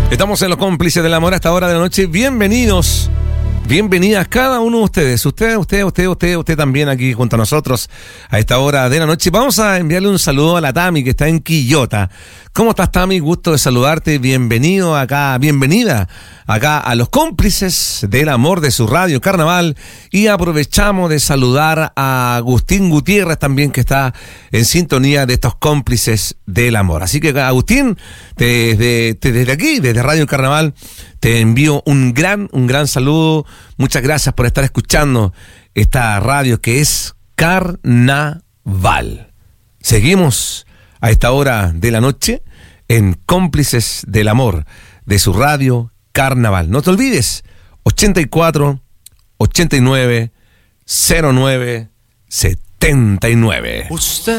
Estamos en Los Cómplices del Amor a esta hora de la noche. Bienvenidos, bienvenidas cada uno de ustedes. Usted también aquí junto a nosotros a esta hora de la noche. Vamos a enviarle un saludo a la Tami, que está en Quillota. ¿Cómo estás, Tami? Gusto de saludarte. Bienvenido acá, bienvenida acá a Los Cómplices del Amor de su radio Carnaval. Y aprovechamos de saludar a Agustín Gutiérrez también, que está en sintonía de estos Cómplices del Amor. Así que, Agustín, desde aquí, desde Radio Carnaval, te envío un gran saludo. Muchas gracias por estar escuchando esta radio que es Carnaval. Seguimos a esta hora de la noche en Cómplices del Amor de su radio Carnaval. No te olvides, 84 89 09 79. Usted